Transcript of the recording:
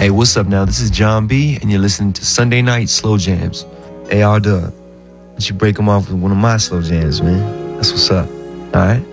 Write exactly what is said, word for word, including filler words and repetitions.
Hey, what's up now? This is John B, and you're listening to Sunday Night Slow Jams. Hey, R-Dub, why don't you break them off with one of my slow jams, man? That's what's up, all right?